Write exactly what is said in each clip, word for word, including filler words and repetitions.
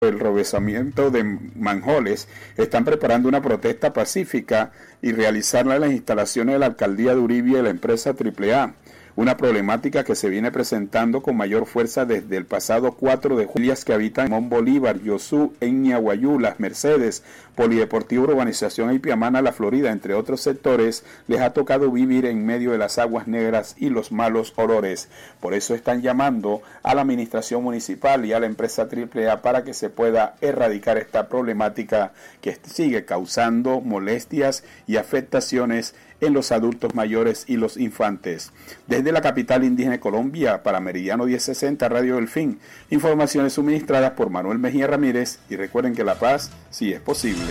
el revesamiento de manholes están preparando una protesta pacífica y realizarla en las instalaciones de la alcaldía de Uribia y la empresa Triple A. Una problemática que se viene presentando con mayor fuerza desde el pasado cuatro de julio, que habitan en Mon Bolívar, Yosú, Eñaguayú, Las Mercedes, Polideportivo Urbanización Ipiamana, La Florida, entre otros sectores, les ha tocado vivir en medio de las aguas negras y los malos olores. Por eso están llamando a la administración municipal y a la empresa Triple A para que se pueda erradicar esta problemática que sigue causando molestias y afectaciones en los adultos mayores y los infantes. Desde la capital indígena de Colombia, para Meridiano diez sesenta Radio Delfín, informaciones suministradas por Manuel Mejía Ramírez, y recuerden que la paz sí es posible.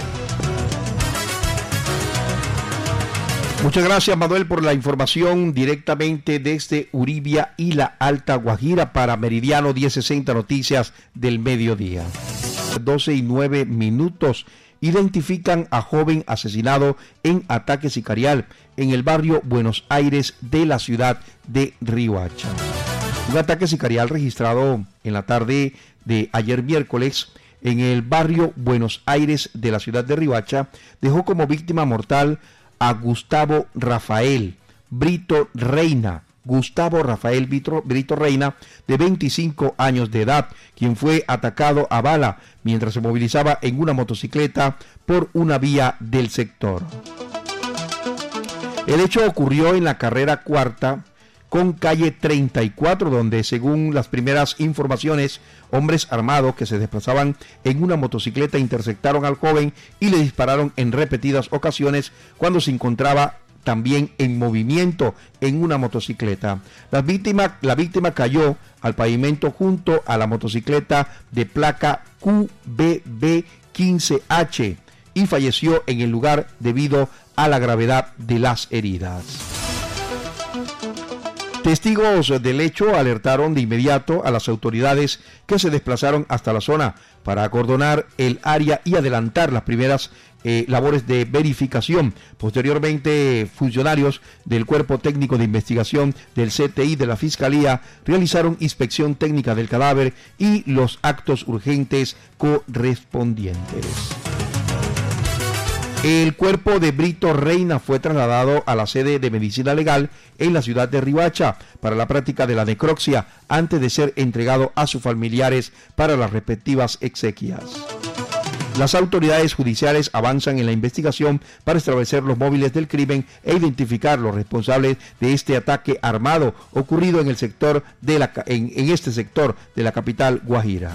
Muchas gracias, Manuel, por la información directamente desde Uribia y la Alta Guajira para Meridiano diez sesenta Noticias del Mediodía. doce y nueve minutos. Identifican a joven asesinado en ataque sicarial en el barrio Buenos Aires de la ciudad de Riohacha. Un ataque sicarial registrado en la tarde de ayer miércoles en el barrio Buenos Aires de la ciudad de Riohacha dejó como víctima mortal a Gustavo Rafael Brito Reina, Gustavo Rafael Brito, Brito Reina, de veinticinco años de edad, quien fue atacado a bala mientras se movilizaba en una motocicleta por una vía del sector. El hecho ocurrió en la carrera cuarta con calle treinta y cuatro, donde, según las primeras informaciones, hombres armados que se desplazaban en una motocicleta interceptaron al joven y le dispararon en repetidas ocasiones cuando se encontraba también en movimiento en una motocicleta. La víctima, la víctima cayó al pavimento junto a la motocicleta de placa Q B B quince H y falleció en el lugar debido a la gravedad de las heridas. Testigos del hecho alertaron de inmediato a las autoridades, que se desplazaron hasta la zona para acordonar el área y adelantar las primeras eh, labores de verificación. Posteriormente, funcionarios del Cuerpo Técnico de Investigación del C T I de la Fiscalía realizaron inspección técnica del cadáver y los actos urgentes correspondientes. El cuerpo de Brito Reina fue trasladado a la sede de Medicina Legal en la ciudad de Riohacha para la práctica de la necropsia antes de ser entregado a sus familiares para las respectivas exequias. Las autoridades judiciales avanzan en la investigación para establecer los móviles del crimen e identificar los responsables de este ataque armado ocurrido en el sector de la en, en este sector de la capital Guajira.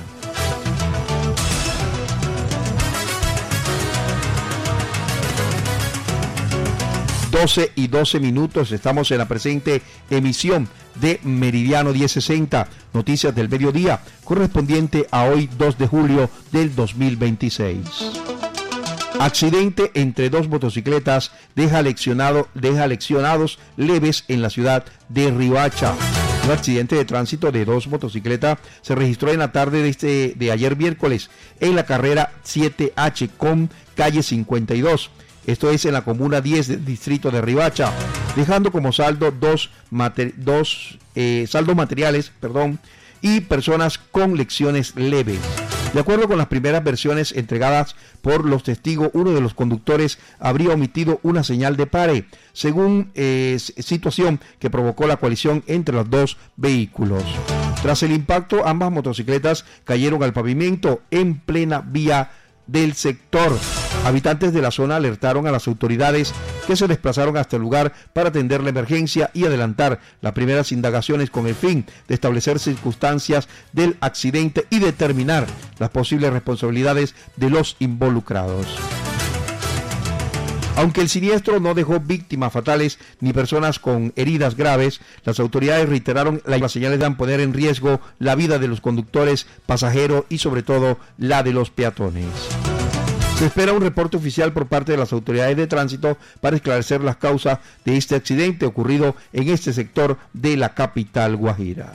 doce y doce minutos, estamos en la presente emisión de Meridiano diez sesenta, Noticias del Mediodía, correspondiente a hoy dos de julio del dos mil veintiséis. Accidente entre dos motocicletas deja, leccionado, deja leccionados leves en la ciudad de Riohacha. Un accidente de tránsito de dos motocicletas se registró en la tarde de, este, de ayer miércoles en la carrera siete H con calle cincuenta y dos. Esto es en la comuna diez del distrito de Riohacha, dejando como saldo dos, mater, dos eh, saldos materiales perdón, y personas con lesiones leves. De acuerdo con las primeras versiones entregadas por los testigos, uno de los conductores habría omitido una señal de pare, según eh, situación que provocó la colisión entre los dos vehículos. Tras el impacto, ambas motocicletas cayeron al pavimento en plena vía del sector. Habitantes de la zona alertaron a las autoridades, que se desplazaron hasta el lugar para atender la emergencia y adelantar las primeras indagaciones con el fin de establecer circunstancias del accidente y determinar las posibles responsabilidades de los involucrados. Aunque el siniestro no dejó víctimas fatales ni personas con heridas graves, las autoridades reiteraron las señales de poner en riesgo la vida de los conductores, pasajeros y sobre todo la de los peatones. Se espera un reporte oficial por parte de las autoridades de tránsito para esclarecer las causas de este accidente ocurrido en este sector de la capital Guajira.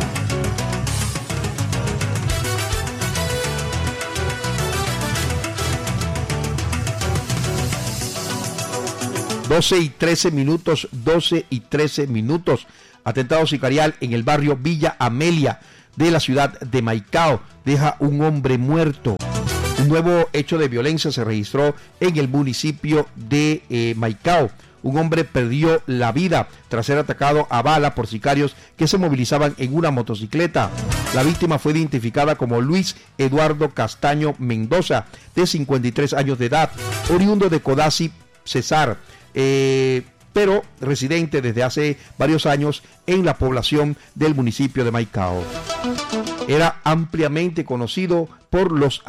doce y trece minutos, doce y trece minutos. Atentado sicarial en el barrio Villa Amelia de la ciudad de Maicao deja un hombre muerto. Un nuevo hecho de violencia se registró en el municipio de eh, Maicao. Un hombre perdió la vida tras ser atacado a bala por sicarios que se movilizaban en una motocicleta. La víctima fue identificada como Luis Eduardo Castaño Mendoza, de cincuenta y tres años de edad, oriundo de Codazzi, Cesar, eh, pero residente desde hace varios años en la población del municipio de Maicao. Era ampliamente conocido por los